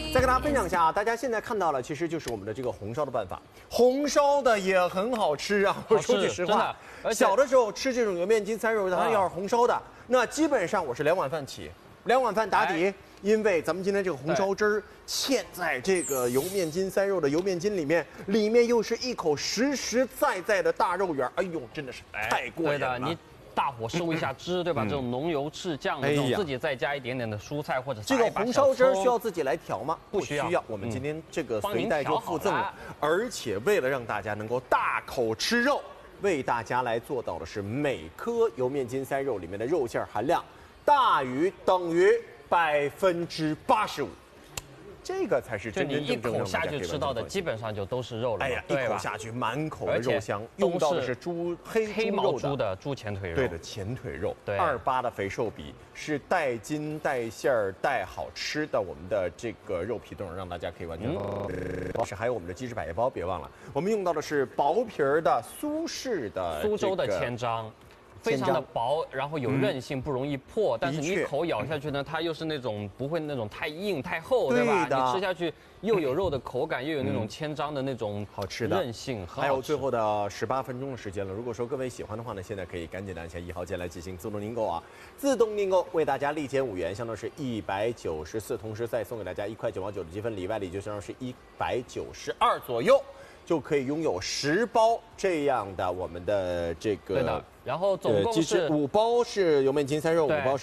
再跟大家分享一下啊，大家现在看到了，其实就是我们的这个红烧的办法。红烧的也很好吃啊，我说句实话，小的时候吃这种油面筋三肉，它要是红烧的，那基本上我是2碗饭起，2碗饭打底。因为咱们今天这个红烧汁儿嵌在这个油面筋三肉的油面筋里面，里面又是一口实实在在的大肉圆，哎呦，真的是太过瘾了。 你大火收一下汁，对吧？这种浓油赤酱的这种，自己再加一点点的蔬菜或者这个红烧汁需要自己来调吗？ 不需要， 我们今天这个随带就附赠了。而且为了让大家能够大口吃肉，为大家来做到的是每颗油面筋三肉里面的肉馅含量大于等于85%。这个才是真真正正一口下去吃到的，基本上就都是肉了。 哎呀，一口下去满口的肉香，用到的是黑毛猪的猪前腿肉。 对的，前腿肉。对，28的肥瘦比是带筋带馅儿带好吃的，我们的这个肉皮都能让大家可以完全。是还有我们的鸡翅百叶包，别忘了，我们用到的是薄皮儿的苏式的苏州的千张。非常的薄，然后有韧性，不容易破。但是你一口咬下去呢，它又是那种不会那种太硬太厚，对吧？你吃下去又有肉的口感，又有那种千张的那种好吃的韧性。 还有最后的18分钟的时间了。如果说各位喜欢的话呢，现在可以赶紧按下1号键来进行自动订购啊！自动订购为大家立减5元，相当是194，同时再送给大家1块9毛9的积分，里外里就相当是192左右。就可以拥有10包这样的我们的这个， 对的。然后总共是 5包是油面筋三肉，5包是。